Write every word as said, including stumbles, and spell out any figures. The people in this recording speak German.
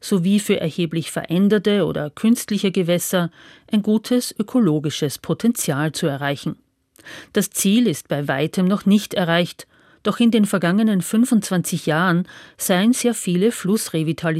sowie für erheblich veränderte oder künstliche Gewässer ein gutes ökologisches Potenzial zu erreichen. Das Ziel ist bei weitem noch nicht erreicht, doch in den vergangenen fünfundzwanzig Jahren seien sehr viele Flussrevitalisierungen